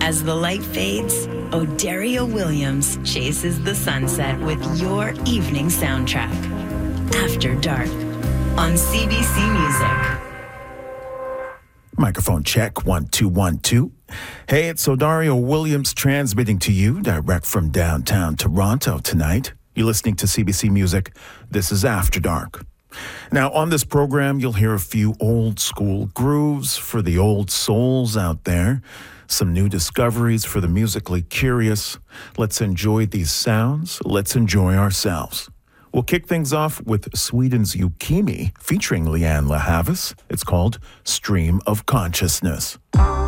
As the light fades, O'Dario Williams chases the sunset with your evening soundtrack. After Dark on CBC Music. Microphone check, 1 2 1 2. Hey, it's O'Dario Williams transmitting to you direct from downtown Toronto tonight. You're listening to CBC Music. This is After Dark. Now, on this program, you'll hear a few old school grooves for the old souls out there, some new discoveries for the musically curious. Let's enjoy these sounds. Let's enjoy ourselves. We'll kick things off with Sweden's Yukimi featuring Leanne LaHavis. It's called Stream of Consciousness.